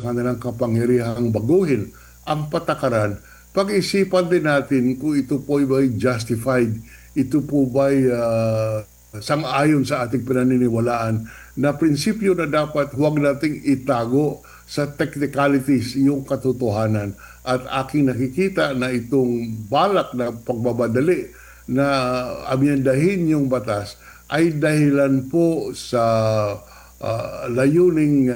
kanilang kapangyarihang baguhin ang patakaran, pag-isipan din natin kung ito po ay justified, ito po ba ay sang-ayon sa ating pinaniniwalaan na prinsipyo na dapat huwag nating itago sa technicalities yung katotohanan. At aking nakikita na itong balak na pagbabadali na amyendahin yung batas ay dahilan po sa layuning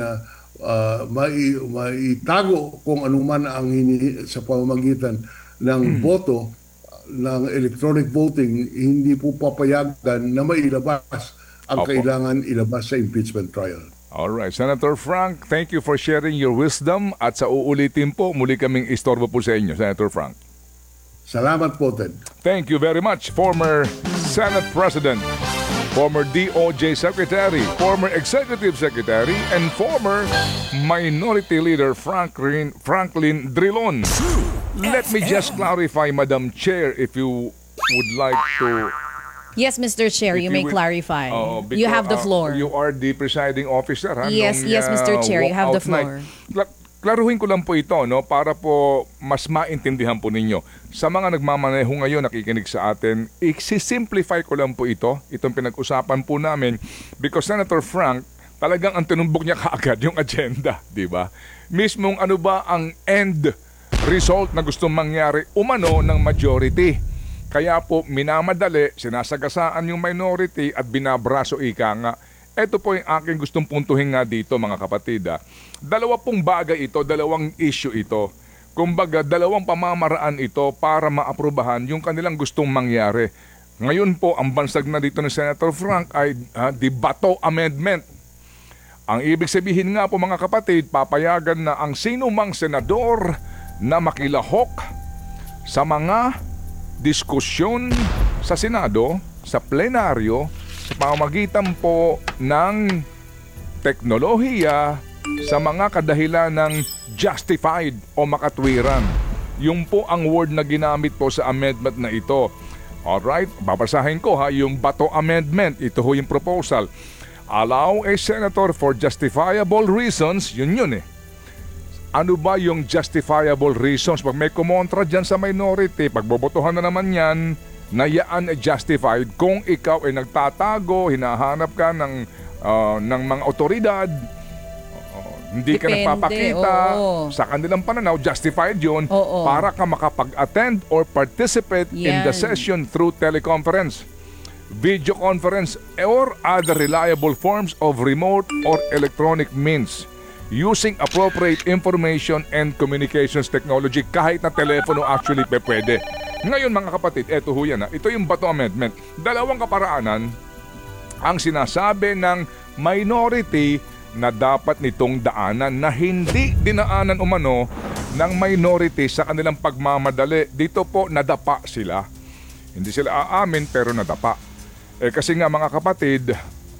maitago kung anuman ang sa pamamagitan ng boto ng electronic voting, hindi po papayagan na mailabas ang kailangan ilabas sa impeachment trial. Alright, Senator Frank, thank you for sharing your wisdom at sa uulitin po, muli kaming istorbo po sa inyo, Senator Frank. Salamat po, Ted. Thank you very much, former Senate President, former DOJ Secretary, former Executive Secretary, and former Minority Leader Franklin Drilon. Let me just clarify, Madam Chair, if you would like to... Yes, Mr. Chair, you may clarify. You have the floor. You are the presiding officer. Yes, Mr. Chair, you have the floor. Klaruhin ko lang po ito, no, para po mas maintindihan po ninyo. Sa mga nagmamaneho ngayon, nakikinig sa atin, i-simplify ko lang po itong pinag-usapan po namin, because Senator Frank, talagang ang tinumbok niya kaagad yung agenda, di ba? Mismong ano ba ang end result na gustong mangyari umano ng majority. Kaya po minamadali, sinasagasaan yung minority at binabraso ika nga. Ito po yung aking gustong puntuhin nga dito, mga kapatid. Dalawa pong bagay ito, dalawang issue ito. Kumbaga, dalawang pamamaraan ito para maaprubahan yung kanilang gustong mangyari. Ngayon po, ang bansag na dito ni Senator Frank ay the Bato Amendment. Ang ibig sabihin nga po, mga kapatid, papayagan na ang sino mang senador na makilahok sa mga diskusyon sa Senado, sa plenaryo, sa pamamagitan po ng teknolohiya sa mga kadahilan ng justified o makatwiran. Yung po ang word na ginamit po sa amendment na ito. Alright, babasahin ko yung Bato Amendment. Ito ho yung proposal. Allow a senator for justifiable reasons, yun eh. Ano ba yung justifiable reasons? Pag may kumontra dyan sa minority, pagbobotohan na naman yan, na yaan justified kung ikaw ay nagtatago, hinahanap ka ng mga otoridad, hindi ka nagpapakita, sa kanilang pananaw, justified yun para ka makapag-attend or participate in the session through teleconference, video conference, or other reliable forms of remote or electronic means using appropriate information and communications technology. Kahit na telepono actually pwede. Ngayon, mga kapatid, eto ho yan. Ito yung Bato Amendment. Dalawang kaparaanan ang sinasabi ng minority na dapat nitong daanan na hindi dinaanan umano ng minority sa kanilang pagmamadali. Dito po nadapa sila. Hindi sila aamin pero nadapa. Kasi nga, mga kapatid,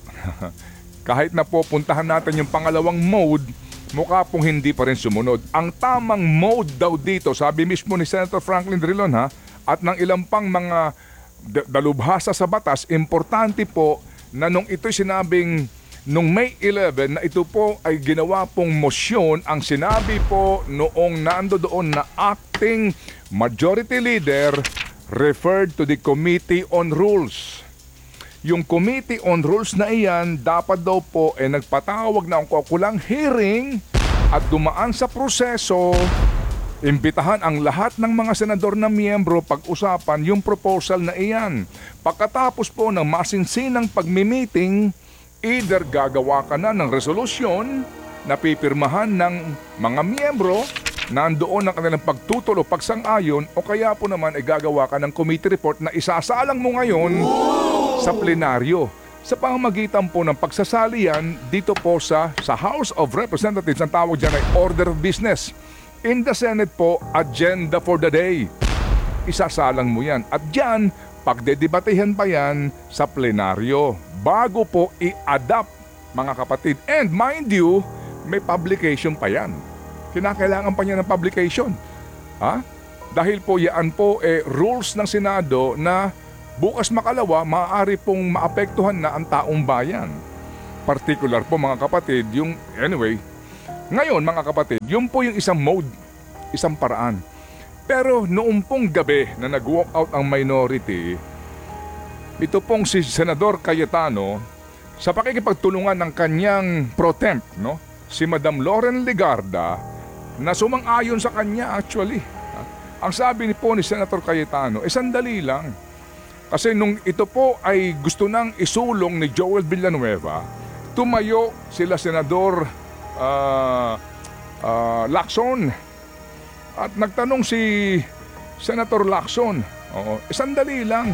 kahit na po puntahan natin yung pangalawang mode, mukha pong hindi pa rin sumunod. Ang tamang mode daw dito, sabi mismo ni Senator Franklin Drilon at ng ilang pang mga dalubhasa sa batas, importante po na nung ito'y sinabing nung May 11 na ito po ay ginawa pong motion, ang sinabi po noong nandoon na acting majority leader referred to the Committee on Rules. Yung Committee on Rules na iyan, dapat daw po nagpatawag na ang kulang hearing at dumaan sa proseso, imbitahan ang lahat ng mga senador na miyembro pag-usapan yung proposal na iyan. Pagkatapos po ng masinsinang pagmi-meeting, either gagawa ka na ng resolusyon na pipirmahan ng mga miyembro, nandoon ang kanilang pagtutulo, pagsang-ayon, o kaya po naman gagawa ka ng committee report na isasalang mo ngayon sa plenaryo. Sa pamamagitan po ng pagsasalian dito po sa House of Representatives, ang tawag dyan ay order of business. In the Senate po, agenda for the day. Isasalang mo yan. At dyan, pagdedebatehan pa yan sa plenaryo bago po i-adapt, mga kapatid. And mind you, may publication pa yan. Kinakailangan pa niya ng publication. Dahil po yan po rules ng Senado na bukas makalawa, maaari pong maapektuhan na ang taong bayan. Particular po, mga kapatid, yung Ngayon, mga kapatid, yun po yung isang mode, isang paraan. Pero noong pong gabi na nag-walk out ang minority, ito pong si Senador Cayetano, sa pakikipagtulungan ng kanyang pro temp, no? Si Madam Loren Legarda, na sumang-ayon sa kanya actually. Ang sabi po ni Senator Cayetano, sandali lang. Kasi nung ito po ay gusto nang isulong ni Joel Villanueva, tumayo sila Senador Lacson. At nagtanong si Senator Lacson, sandali lang.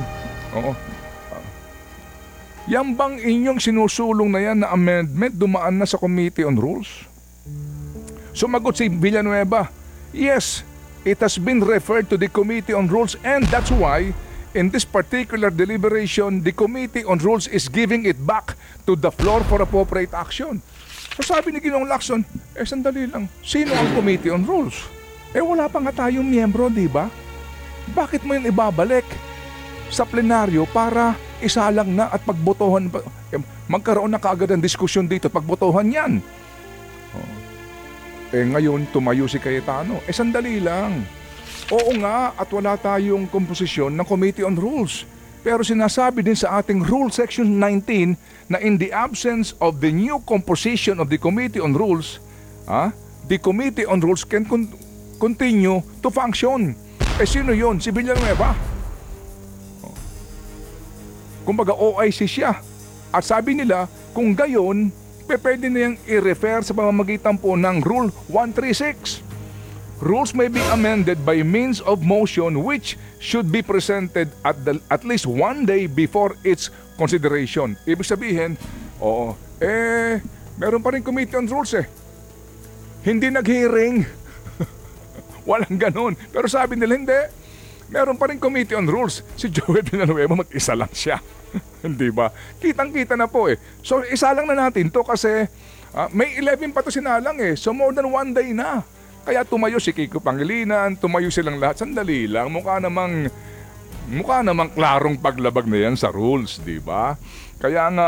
Yan bang inyong sinusulong na yan na amendment dumaan na sa Committee on Rules? Sumagot si Villanueva, yes, it has been referred to the Committee on Rules and that's why in this particular deliberation, the Committee on Rules is giving it back to the floor for appropriate action. So sabi ni Ginoong Lacson, sandali lang, sino ang Committee on Rules? Wala pa nga tayong miyembro, di ba? Bakit mo yun ibabalik sa plenaryo para isalang na at pagbotohan, magkaroon na kaagad ng diskusyon dito at pagbotohan yan? Ngayon, tumayo si Cayetano. Sandali lang. Oo nga, at wala tayong komposisyon ng Committee on Rules. Pero sinasabi din sa ating Rule Section 19 na in the absence of the new composition of the Committee on Rules, the Committee on Rules can continue to function. Sino yun? Si Villanueva. Kumbaga OIC siya. At sabi nila, kung gayon, pwede na yung i-refer sa pamamagitan po ng Rule 136. Rules may be amended by means of motion which should be presented at least one day before its consideration. Ibig sabihin, meron pa rin Committee on Rules Hindi nag-hearing. Walang ganun. Pero sabi nila, hindi. Meron pa rin Committee on Rules. Si Joel Villanueva, mag-isa lang siya. Hindi ba? Kitang-kita na po So, isa lang na natin to kasi may 11 pa to sinalang So, more than one day na. Kaya tumayo si Kiko Pangilinan, tumayo silang lahat. Sandali lang, mukha namang klarong paglabag na yan sa rules, di ba? Kaya nga,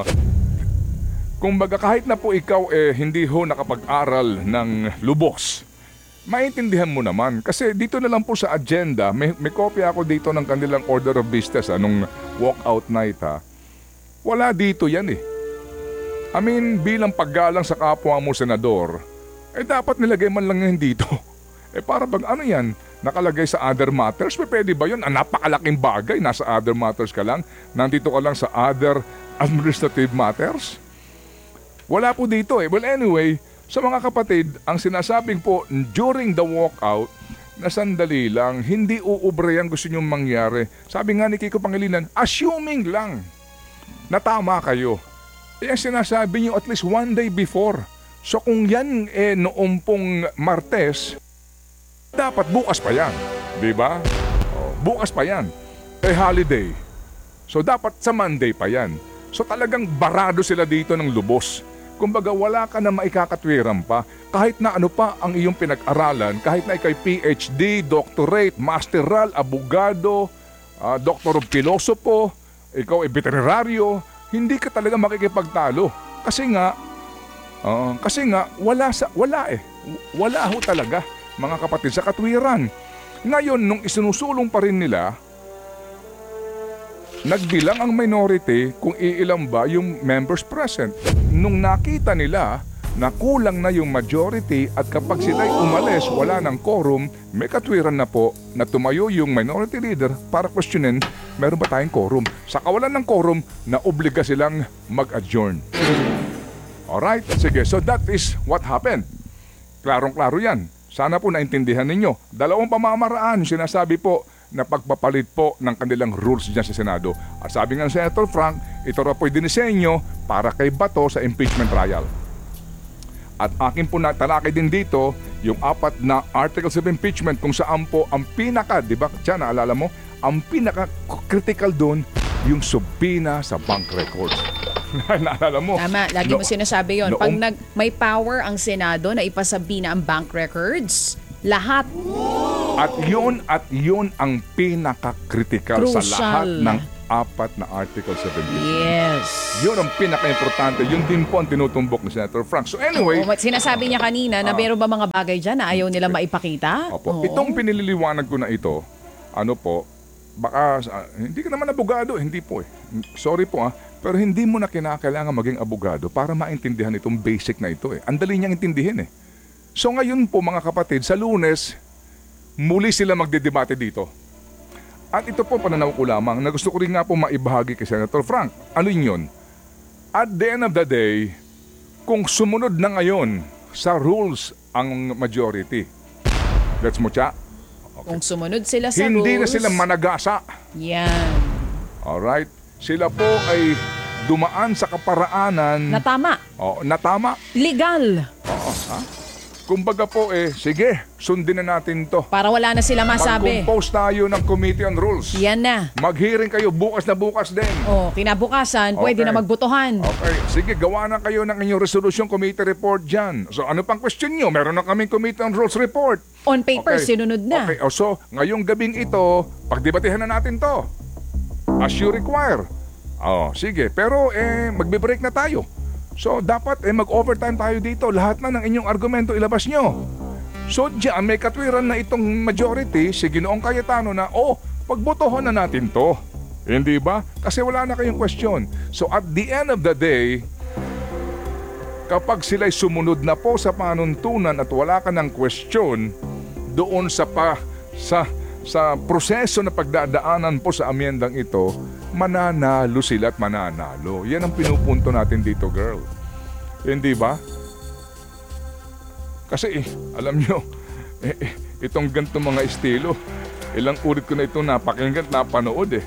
kumbaga kahit na po ikaw hindi ho nakapag-aral ng lubos, maintindihan mo naman. Kasi dito na lang po sa agenda, may kopya ako dito ng kanilang order of business nung walkout night Wala dito yan I mean, bilang paggalang sa kapwa mo senador, dapat nilagay man lang yan dito. Para bang ano yan? Nakalagay sa other matters? Pwede ba yun? Napakalaking bagay. Nasa other matters ka lang. Nandito ka lang sa other administrative matters? Wala po dito Well anyway, sa mga kapatid, ang sinasabing po during the walkout, na sandali lang, hindi uubre ang gusto nyong mangyari. Sabi nga ni Kiko Pangilinan, assuming lang na tama kayo. Ang sinasabi nyo at least one day before. So kung yan noong pong Martes, dapat bukas pa yan. Diba? Bukas pa yan. Holiday. So dapat sa Monday pa yan. So talagang barado sila dito ng lubos. Kumbaga wala ka na maikakatwiran pa. Kahit na ano pa ang iyong pinag-aralan, kahit na ikay PhD, doctorate, masteral, abogado, doctor of philosophy, ikaw ay veterinaryo, hindi ka talaga makikipagtalo. Kasi nga wala ho talaga mga kapatid sa katwiran. Ngayon nung isinusulong pa rin nila, nagbilang ang minority kung iilan ba yung members present. Nung nakita nila na kulang na yung majority at kapag sila'y umalis wala ng quorum, may katwiran na po na tumayo yung minority leader para questionin meron ba tayong quorum. Sa kawalan ng quorum, naobliga silang mag-adjourn. Alright, sige. So that is what happened. Klarong-klaro yan. Sana po naintindihan ninyo. Dalawang pamamaraan yung sinasabi po na pagpapalit po ng kanilang rules dyan sa Senado. At sabi nga ng Senator Frank, ito raw po'y dinisenyo para kay Bato sa impeachment trial. At akin po natalakay din dito yung 4 na articles of impeachment kung saan po ang pinaka, di ba, Tiyan, naalala mo, ang pinaka-critical doon, yung subpina sa bank records. Naalala mo? Tama, lagi mo sinasabi yon. Pag may power ang Senado na ipasabina ang bank records, lahat. At yun ang pinaka-critical sa lahat ng apat na Article 17. Yes. Yun ang pinaka-importante. Yun din po ang tinutumbok ni Senator Frank. So anyway, Sinasabi niya kanina na meron ba mga bagay dyan na ayaw nila maipakita? opo, Oo. itong pinililiwanag ko na ito, ano po, baka hindi ka naman abogado, hindi po eh. Sorry po pero hindi mo na kinakailangan maging abogado para maintindihan itong basic na ito eh. Ang dali niyang intindihin eh. So ngayon po mga kapatid, sa Lunes, muli sila magdedebate dito. At ito po pananaw ko lamang na gusto ko rin nga po maibahagi kay Senator Frank. Ano yun? At the end of the day, kung sumunod na ngayon sa rules ang majority, gets mo siya? Kung sumunod sila sa Hindi na rules, sila managasa. yan. Alright? Sila po ay dumaan sa kaparaanan Na tama. na tama. Legal. Kumbaga po sige, sundin na natin to. Para wala na sila masabi. Mag-compose tayo ng Committee on Rules. Yan na. Mag-hearing kayo bukas na bukas din. Kinabukasan, pwede Okay. na magbotohan. Okay, sige, gawa na kayo ng inyong resolution committee report dyan. So ano pang question nyo? Meron na kaming Committee on Rules report. On paper, Okay. sinunod na. Okay, so ngayong gabing ito, pagdebatehan na natin to. As you require. Sige, pero magbe-break na tayo. So dapat mag-overtime tayo dito. Lahat na ng inyong argumento ilabas nyo. So diyan may katwiran na itong majority si Ginoong Cayetano na pagbotohan na natin to. Hindi ba? Kasi wala na kayong question. So at the end of the day, kapag sila'y sumunod na po sa panuntunan at wala ka ng question doon sa proseso na pagdadaanan po sa amyendang ito, mananalo sila at mananalo. Yan ang pinupunto natin dito, girl. Hindi ba? Kasi alam nyo, itong ganitong mga estilo, ilang ulit ko na ito napakinggan at napanood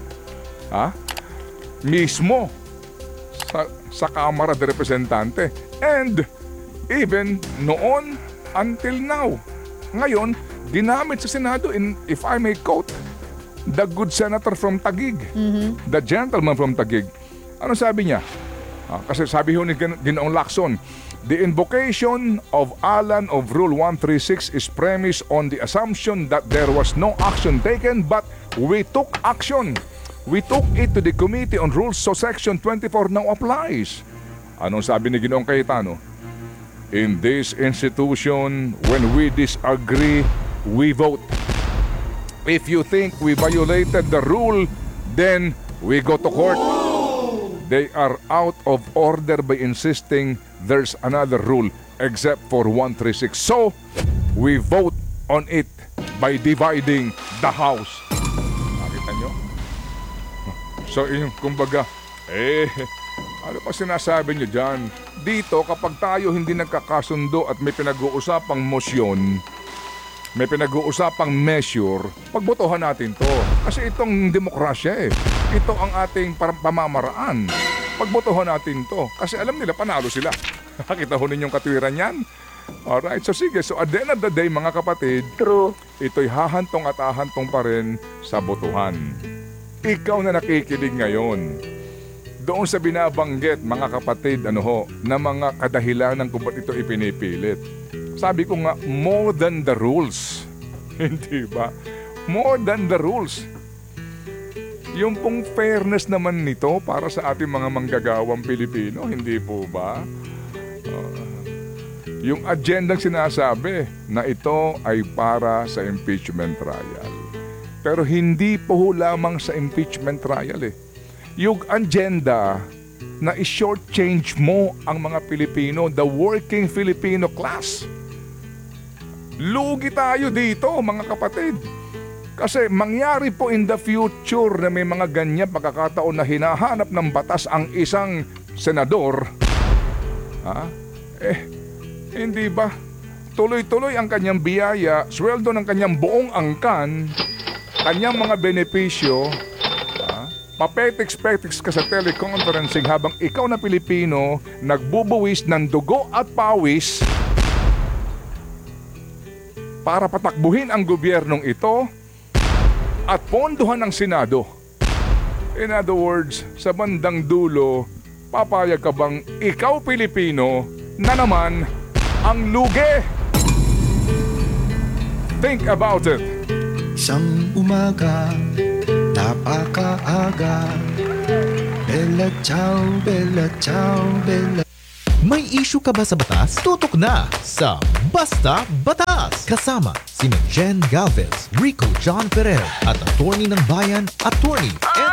mismo sa Kamara de Representante. And even noon until now. Ngayon, ginamit sa Senado if I may quote, the good senator from Taguig, the gentleman from Taguig. Ano sabi niya? Kasi sabi ho ni Ginoong Lacson, the invocation of Alan of Rule 136 is premised on the assumption that there was no action taken but we took action. We took it to the Committee on Rules so Section 24 now applies. Anong sabi ni Ginoong Cayetano? In this institution, when we disagree, we vote. If you think we violated the rule, then we go to court. They are out of order by insisting there's another rule except for 136. So, we vote on it by dividing the house. Nakita nyo? So, kumbaga, ano pa sinasabi nyo dyan? Dito, kapag tayo hindi nagkakasundo at may pinag-uusapang motion, may pinag-uusapang measure, pagbotohan natin to. Kasi itong demokrasya ito ang ating pamamaraan. Pagbotohan natin to. Kasi alam nila, panalo sila. Nakita ho ninyong katwiran yan? Alright, so sige. So at the end of the day, mga kapatid, True. ito'y hahantong at hahantong pa rin sa botohan. Ikaw na nakikinig ngayon, doon sa binabanggit, mga kapatid, na mga kadahilanan kung ba't ito ipinipilit. Sabi ko nga, more than the rules. Hindi ba? More than the rules. Yung pong fairness naman nito para sa ating mga manggagawang Pilipino, hindi po ba? Yung agendang sinasabi na ito ay para sa impeachment trial. Pero hindi po lamang sa impeachment trial Yung agenda na i-shortchange mo ang mga Pilipino, the working Filipino class. Lugi tayo dito, mga kapatid. Kasi mangyari po in the future na may mga ganyan pagkakataon na hinahanap ng batas ang isang senador. Hindi ba? Tuloy-tuloy ang kanyang biyaya, sweldo ng kanyang buong angkan, kanyang mga benepisyo, papetiks-petiks ka sa teleconferencing habang ikaw na Pilipino nagbubuwis ng dugo at pawis para patakbuhin ang gobyernong ito at pondohan ng Senado. In other words, sa bandang dulo, papayag ka bang ikaw Pilipino na naman ang lugi? Think about it. Isang umaga, napakaaga. Bella ciao, bella ciao, bella. May issue ka ba sa batas? Tutok na sa Basta Batas! Kasama sina Jen Galvez, Rico John Ferrer at attorney ng bayan, attorney Ed.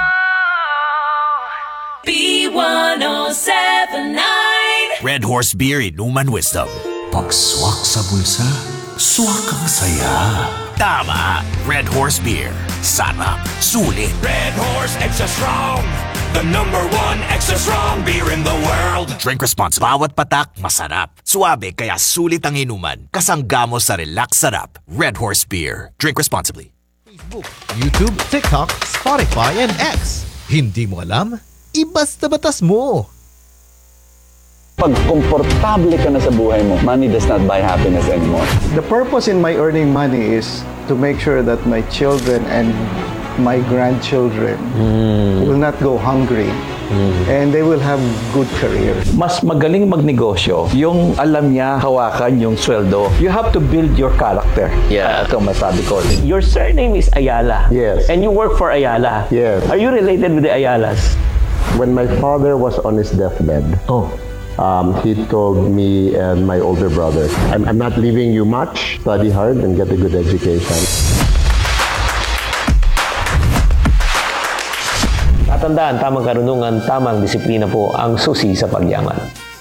B1079 Red Horse Beer Inuman Wisdom. Pagswak sa bulsa, swak ang saya. Tama! Red Horse Beer. Sarap. Sulit. Red Horse Extra Strong, the #1 extra strong beer in the world. Drink responsibly. Bawat patak, masarap. Suabe kaya sulit ang inuman. Kasangga mo sa relax sarap. Red Horse Beer. Drink responsibly. Facebook, YouTube, TikTok, Spotify, and X. Hindi mo alam? Ibasta batas mo! Pag komportable ka na sa buhay mo, money does not buy happiness anymore. The purpose in my earning money is to make sure that my children and my grandchildren will not go hungry and they will have good career. Mas magaling magnegosyo yung alam niya hawakan yung sweldo. You have to build your character. Yeah. Ito masabi ko. Your surname is Ayala. Yes. And you work for Ayala. Yes. Are you related with the Ayalas? When my father was on his deathbed, he told me and my older brother, I'm not leaving you much. Study hard and get a good education. Tatandaan, tamang karunungan, tamang disiplina po ang susi sa pagyaman.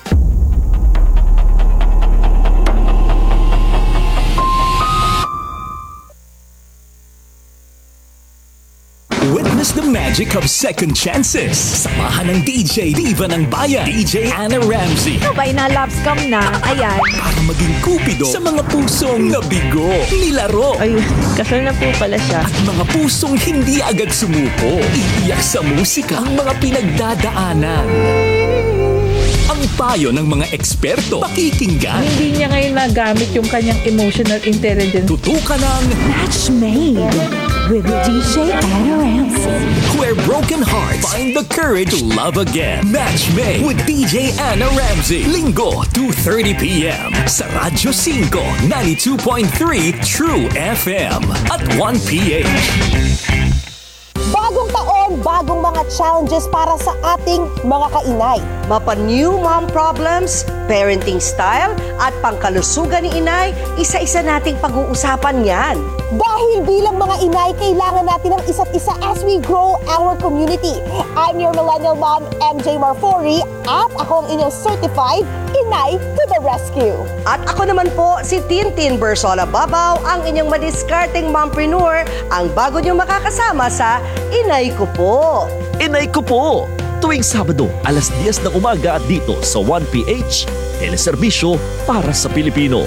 Witness the magic of second chances. Samahan ng DJ Diva ng Bayan, DJ Anna Ramsey. Sabay na love scam na. Ayan. Para maging kupido sa mga pusong nabigo, nilaro, Ay, kasal na po pala siya. at mga pusong hindi agad sumuko. Iiyak sa musika ang mga pinagdadaanan. Ang payo ng mga eksperto, pakikinggan. Hindi niya ngayon nagamit yung kanyang emotional intelligence. Tutukan ng Match made with DJ Anna Ramsey. Where Broken Hearts Find the Courage to Love Again. Match made with DJ Anna Ramsey. Linggo, 2:30 p.m. sa Radyo 5, 92.3 True FM at 1 PH. Bagong taon, bagong mga challenges para sa ating mga kainay. Mapa-new mom problems, parenting style, at pangkalusugan ni inay, isa-isa nating pag-uusapan yan. Dahil bilang mga inay, kailangan natin ng isa't isa as we grow our community. I'm your millennial mom, MJ Marfori, at ako ang inyong certified Inay to the Rescue. At ako naman po, si Tintin Bersola Babaw, ang inyong madiskarteng mompreneur, ang bago niyong makakasama sa Inay Ko Po. Inay ko po! Tuwing Sabado, alas 10 ng umaga dito sa 1PH, teleserbisyo para sa Pilipino.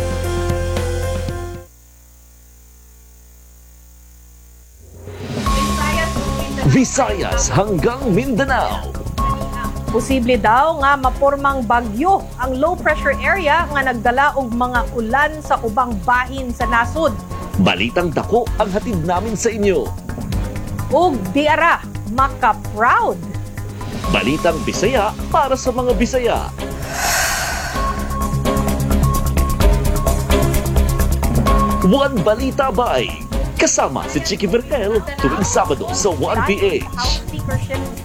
Visayas hanggang Mindanao. Posible daw nga mapormang bagyo ang low pressure area nga nagdala og mga ulan sa ubang bahin sa nasod. Balitang dako ang hatid namin sa inyo. Ug diara maka-proud. Balitang Bisaya para sa mga Bisaya. One Balita Bay. Kasama si Chicky Vergel tuwing Sabado sa 1PH. House speakership